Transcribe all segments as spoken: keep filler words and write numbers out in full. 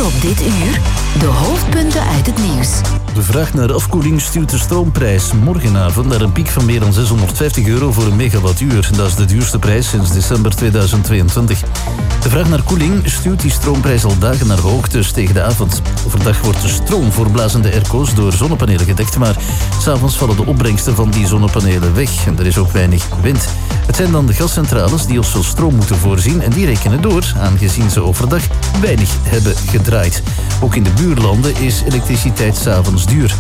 Voor op dit uur de hoofdpunten uit het nieuws. De vraag naar afkoeling stuurt de stroomprijs morgenavond naar een piek van meer dan zeshonderdvijftig euro voor een megawattuur. Dat is de duurste prijs sinds december tweeduizend tweeëntwintig. De vraag naar koeling stuurt die stroomprijs al dagen naar hoogtes tegen de avond. Overdag wordt de stroom voor blazende airco's door zonnepanelen gedekt, maar 's avonds vallen de opbrengsten van die zonnepanelen weg en er is ook weinig wind. Het zijn dan de gascentrales die ons veel stroom moeten voorzien en die rekenen door, aangezien ze overdag weinig hebben gedraaid. Ook in de buurlanden is elektriciteit 's avonds duur.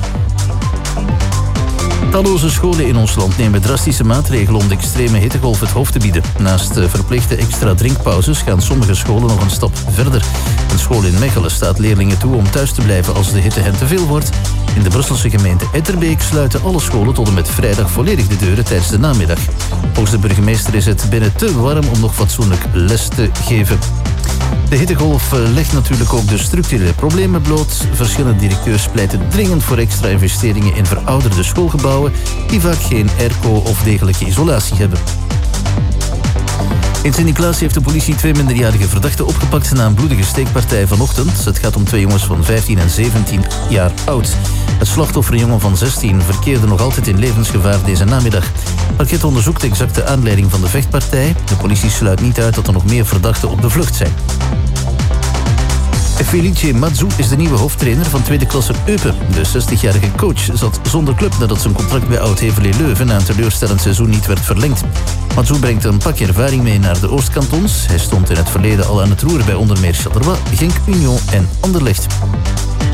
Talloze scholen in ons land nemen drastische maatregelen om de extreme hittegolf het hoofd te bieden. Naast verplichte extra drinkpauzes gaan sommige scholen nog een stap verder. Een school in Mechelen staat leerlingen toe om thuis te blijven als de hitte hen te veel wordt. In de Brusselse gemeente Etterbeek sluiten alle scholen tot en met vrijdag volledig de deuren tijdens de namiddag. Volgens de burgemeester is het binnen te warm om nog fatsoenlijk les te geven. De hittegolf legt natuurlijk ook de structurele problemen bloot. Verschillende directeurs pleiten dringend voor extra investeringen in verouderde schoolgebouwen die vaak geen airco of degelijke isolatie hebben. In Sint-Niklaas heeft de politie twee minderjarige verdachten opgepakt na een bloedige steekpartij vanochtend. Het gaat om twee jongens van vijftien en zeventien jaar oud. Het slachtoffer, een jongen van zestien, verkeerde nog altijd in levensgevaar deze namiddag. Het parket onderzoekt de exacte aanleiding van de vechtpartij. De politie sluit niet uit dat er nog meer verdachten op de vlucht zijn. Felice Mazzu is de nieuwe hoofdtrainer van tweede klasse Eupen. De zestigjarige coach zat zonder club nadat zijn contract bij Oud-Heverlee Leuven na een teleurstellend seizoen niet werd verlengd. Mazzu brengt een pakje ervaring mee naar de Oostkantons. Hij stond in het verleden al aan het roer bij onder meer Charleroi, Genk, Union en Anderlecht.